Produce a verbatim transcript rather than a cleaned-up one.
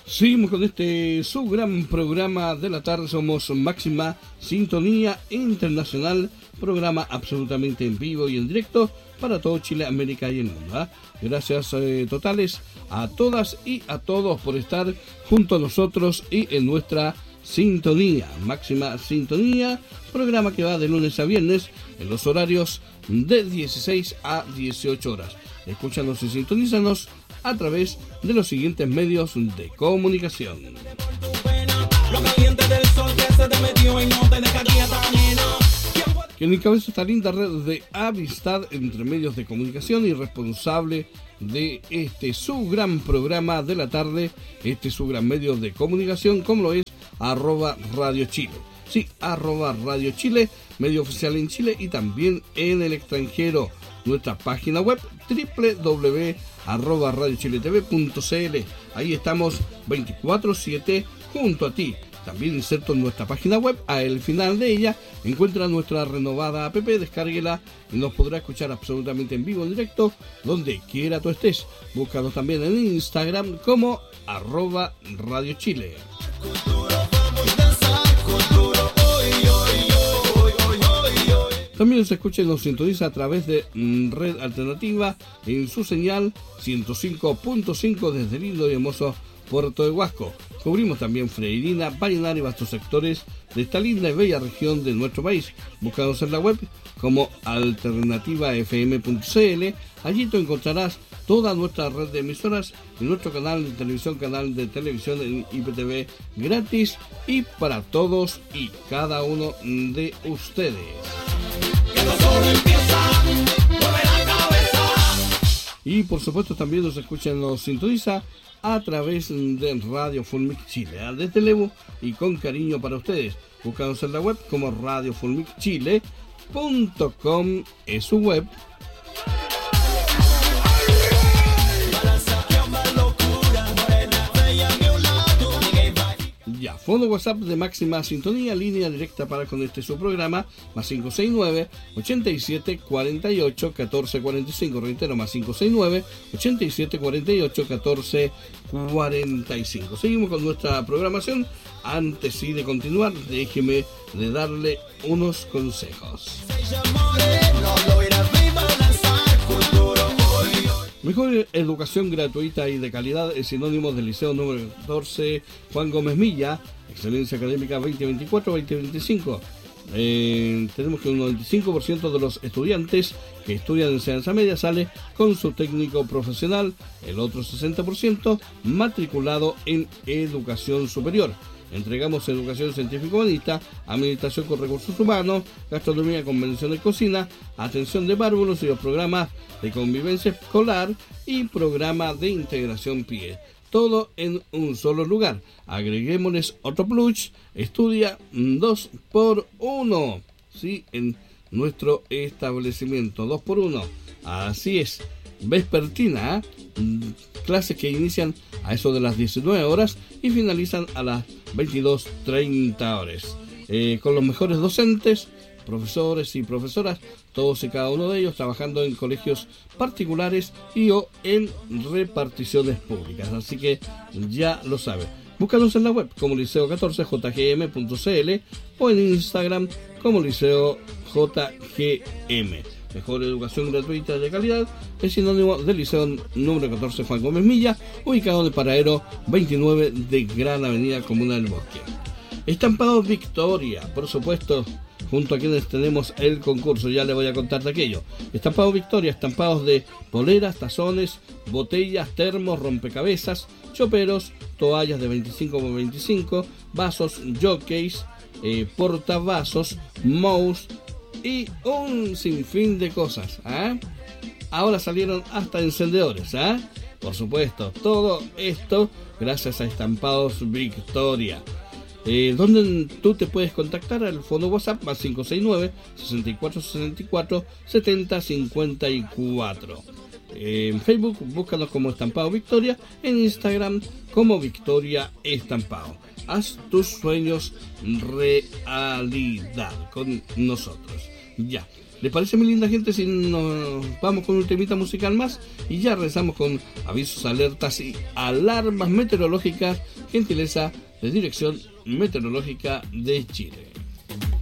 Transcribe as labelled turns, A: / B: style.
A: Seguimos con este su gran programa de la tarde. Somos Máxima Sintonía Internacional, programa absolutamente en vivo y en directo para todo Chile, América y el mundo. ¿eh? Gracias eh, totales a todas y a todos por estar junto a nosotros y en nuestra sintonía. Máxima Sintonía, programa que va de lunes a viernes en los horarios de dieciséis a dieciocho horas. Escúchanos y sintonízanos a través de los siguientes medios de comunicación. Quien encabeza esta linda red de amistad entre medios de comunicación y responsable de este su gran programa de la tarde, este su gran medio de comunicación, como lo es arroba Radio Chile. Sí, arroba Radio Chile, medio oficial en Chile y también en el extranjero. Nuestra página web doble u doble u doble u punto arroba radio chile t v punto c l. Ahí estamos veinticuatro siete junto a ti. También inserto en nuestra página web, al final de ella encuentra nuestra renovada app, descárguela y nos podrá escuchar absolutamente en vivo, en directo, donde quiera tú estés. Búscanos también en Instagram como arroba Radio Chile. También se escucha y nos sintoniza a través de Red Alternativa en su señal ciento cinco punto cinco desde el lindo y hermoso Puerto de Huasco. Cubrimos también Freirina, Vallenar y vastos sectores de esta linda y bella región de nuestro país. Búscanos en la web como alternativa f m punto c l. Allí tú encontrarás toda nuestra red de emisoras y nuestro canal de televisión, canal de televisión en I P T V gratis y para todos y cada uno de ustedes. Y por supuesto también nos escucha y nos sintoniza a través de Radio Fulmix Chile, desde Lebu y con cariño para ustedes. Búscanos en la web como radio fulmix chile punto com, es su web. Ya, fondo WhatsApp de Máxima Sintonía, línea directa para con este su programa, más cinco seis nueve, ochenta y siete, cuarenta y ocho, catorce cuarenta y cinco, reitero, más cinco seis nueve, ochenta y siete, cuarenta y ocho, catorce cuarenta y cinco. Seguimos con nuestra programación. Antes sí de continuar, déjeme de darle unos consejos. Mejor educación gratuita y de calidad es sinónimo del Liceo número catorce Juan Gómez Milla, excelencia académica veinte veinticuatro veinte veinticinco. Eh, tenemos que un noventa y cinco por ciento de los estudiantes que estudian enseñanza media sale con su técnico profesional, el otro sesenta por ciento matriculado en educación superior. Entregamos educación científico-humanista, administración con recursos humanos, gastronomía con mención de cocina, atención de párvulos y los programas de convivencia escolar y programa de integración P I E. Todo en un solo lugar. Agreguémosles otro plus, estudia dos por uno. ¿Sí? En nuestro establecimiento, dos por uno. Así es. Vespertina, ¿eh? Clases que inician a eso de las diecinueve horas y finalizan a las veintidós treinta horas. Eh, con los mejores docentes, profesores y profesoras, todos y cada uno de ellos trabajando en colegios particulares y o en reparticiones públicas. Así que ya lo saben. Búscanos en la web como liceo catorce j g m punto c l o en Instagram como liceo j g m. Mejor educación gratuita de calidad es sinónimo del Liceo número catorce Juan Gómez Milla, ubicado en el paradero veintinueve de Gran Avenida Comuna del Bosque. Estampados Victoria, por supuesto, junto a quienes tenemos el concurso, ya les voy a contar de aquello. Estampados Victoria, estampados de poleras, tazones, botellas, termos, rompecabezas, choperos, toallas de veinticinco por veinticinco, vasos, jockeys, eh, portavasos, mouse, y un sinfín de cosas. ¿eh? Ahora salieron hasta encendedores. ¿eh? Por supuesto, todo esto gracias a Estampados Victoria. Eh, donde tú te puedes contactar al fondo WhatsApp más cinco seis nueve, sesenta y cuatro sesenta y cuatro, setenta cincuenta y cuatro. Eh, en Facebook búscanos como Estampado Victoria, en Instagram como Victoria Estampado. Haz tus sueños realidad con nosotros. Ya, ¿Les parece, mi linda gente, si nos vamos con un temita musical más? Y ya regresamos con avisos, alertas y alarmas meteorológicas, gentileza de Dirección Meteorológica de Chile.